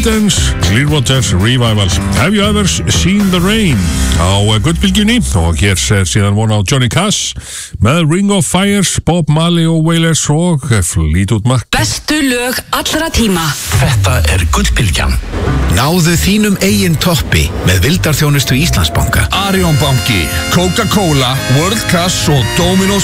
Creedence Clearwater Revival. Have you ever seen the rain? Á Gullbylgjunni og hér síðan von á Johnny Cash með Ring of Fires, Bob Marley og Wailers og Fleetwood Mac. Bestu lög allra tíma. Þetta Gullbylgjan. Náðu þínum eigin toppi með vildarþjónustu Íslandsbanka. Arion banki, Coca-Cola, World Class og Domino's